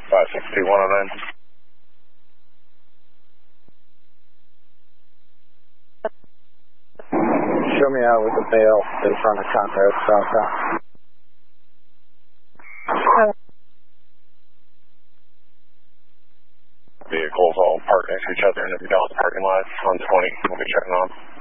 562-109. Show me out with the bail in front of Conrad southbound. Vehicles all parked next to each other in the McDonald's parking lot on 20. We'll be checking on.